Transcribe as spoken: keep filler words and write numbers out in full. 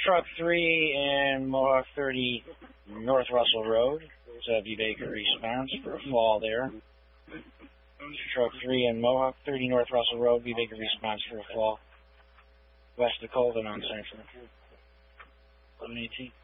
Truck three and Mohawk thirty North Russell Road. It's a V. Baker response for a fall there. Truck three and Mohawk thirty North Russell Road. V. Baker response for a fall. West of Colvin on Central. eleven eighteen.